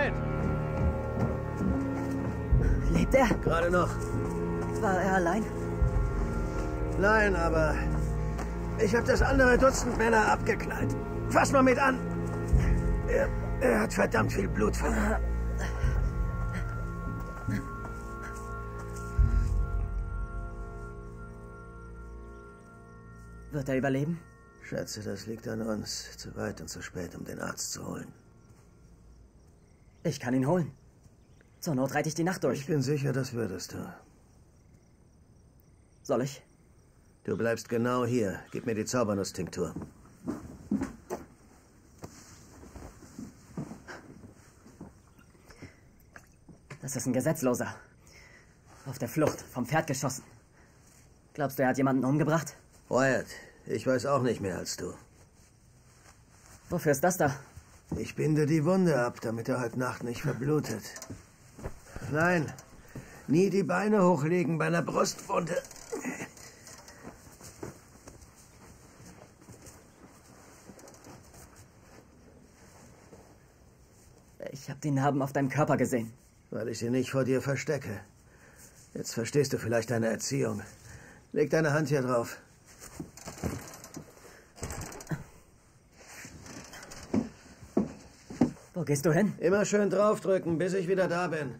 Wyatt! Lebt er? Gerade noch. War er allein? Nein, aber ich habe das andere Dutzend Männer abgeknallt. Fass mal mit an. Er hat verdammt viel Blut verloren. Wird er überleben? Schätze, das liegt an uns. Zu weit und zu spät, um den Arzt zu holen. Ich kann ihn holen. Zur Not reite ich die Nacht durch. Ich bin sicher, das würdest du. Soll ich? Du bleibst genau hier. Gib mir die Zaubernuss-Tinktur. Das ist ein Gesetzloser. Auf der Flucht, vom Pferd geschossen. Glaubst du, er hat jemanden umgebracht? Wyatt, ich weiß auch nicht mehr als du. Wofür ist das da? Ich binde die Wunde ab, damit er heute Nacht nicht verblutet. Nein, nie die Beine hochlegen bei einer Brustwunde. Ich habe die Narben auf deinem Körper gesehen. Weil ich sie nicht vor dir verstecke. Jetzt verstehst du vielleicht deine Erziehung. Leg deine Hand hier drauf. Wo gehst du hin? Immer schön draufdrücken, bis ich wieder da bin.